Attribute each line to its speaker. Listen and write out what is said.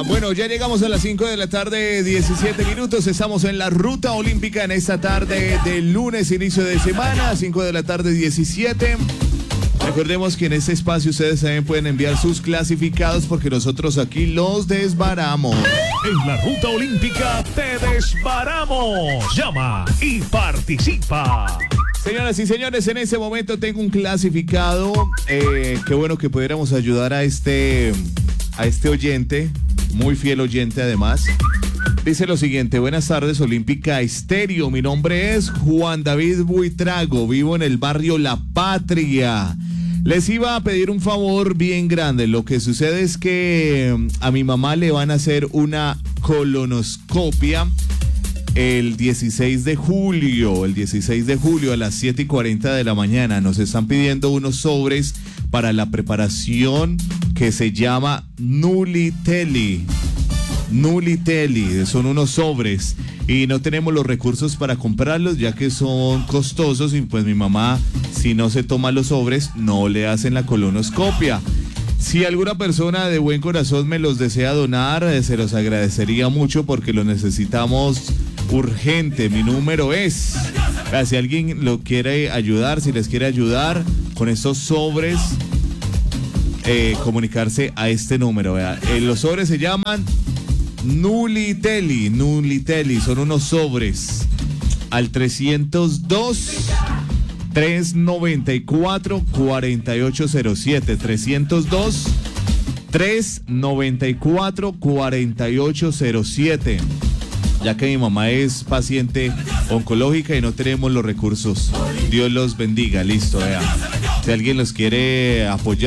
Speaker 1: Bueno, ya llegamos a las 5 de la tarde, 17 minutos. Estamos en la ruta olímpica en esta tarde de lunes, inicio de semana, 5 de la tarde, 17. Recordemos que en este espacio ustedes también pueden enviar sus clasificados porque nosotros aquí los desbaramos.
Speaker 2: En la ruta olímpica te desbaramos. Llama y participa.
Speaker 1: Señoras y señores, en este momento tengo un clasificado. Qué bueno que pudiéramos ayudar a este oyente, muy fiel oyente además. Dice lo siguiente: buenas tardes, Olímpica Estéreo. Mi nombre es Juan David Buitrago, vivo en el barrio La Patria. Les iba a pedir un favor bien grande. Lo que sucede es que a mi mamá le van a hacer una colonoscopia el 16 de julio a las 7:40 de la mañana. Nos están pidiendo unos sobres para la preparación que se llama Nulitelli. Son unos sobres y no tenemos los recursos para comprarlos ya que son costosos y pues mi mamá, si no se toma los sobres, no le hacen la colonoscopia. Si alguna persona de buen corazón me los desea donar, se los agradecería mucho porque los necesitamos urgente. Mi número es, si alguien lo quiere ayudar, si les quiere ayudar con estos sobres, comunicarse a este número. Los sobres se llaman Nulitelli, son unos sobres al 302-394-4807, 302-394-4807, ya que mi mamá es paciente oncológica y no tenemos los recursos. Dios los bendiga, listo, Si alguien los quiere apoyar.